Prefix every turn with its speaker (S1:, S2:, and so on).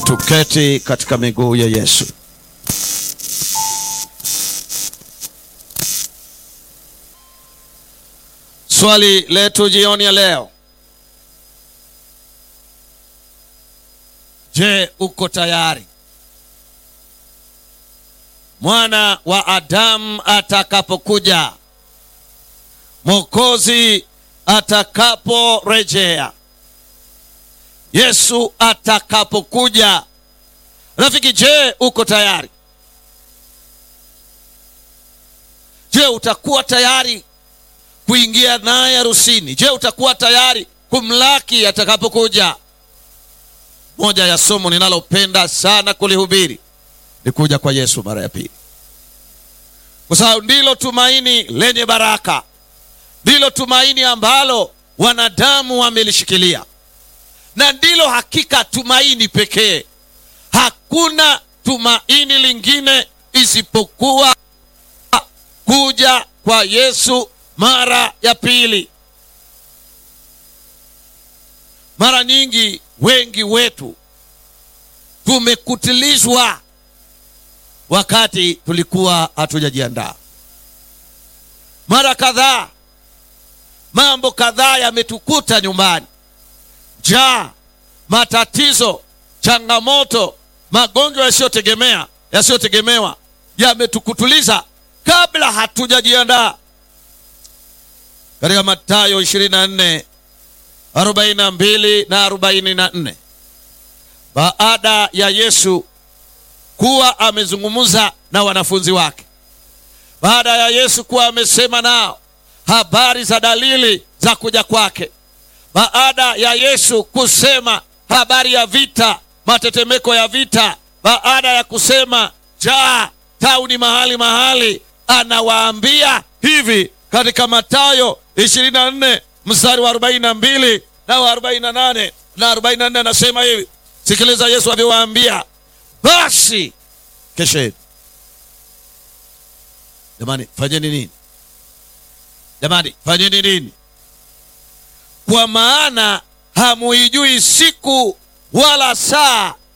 S1: Tuketi katika miguu ya Yesu. Swali letu jioni ya leo: je, uko tayari mwana wa Adamu atakapokuja, Mwokozi atakaporejea, Yesu atakapokuja? Rafiki, je, uko tayari? Je, utakuwa tayari kuingia naye harusini? Je, utakuwa tayari kumlaki atakapokuja? Moja ya somo ninalopenda sana kulihubiri ni kuja kwa Yesu mara ya pili, kwa sababu ndilo tumaini lenye baraka, ndilo tumaini ambalo wanadamu wamelishikilia, na ndilo hakika tumaini pekee. Hakuna tumaini lingine isipokuwa kuja kwa Yesu mara ya pili. Mara nyingi wengi wetu tumekutilizwa wakati tulikuwa hatujajiandaa. Mara kadhaa mambo kadhaa yametukuta nyumbani: njaa, matatizo, changamoto, magonjwa yasiyotegemewa yametukutuliza kabla hatujajiandaa. Katika Mathayo 24:42 na 44, baada ya Yesu kuwa amezungumza na wanafunzi wake, baada ya Yesu kuwa amesema nao habari za dalili za kuja kwake, baada ya Yesu kusema habari ya vita, matetemeko ya vita, baada ya kusema njaa, tauni mahali, anawaambia hivi katika Mathayo 24 mstari wa 42 na wa 48 na 44, anasema hivi. Sikiliza Yesu alivyowaambia: basi kesheni. Jamani, fanyeni nini? Jamani, fanyeni nini? Kwa maana hamuijui siku wala saa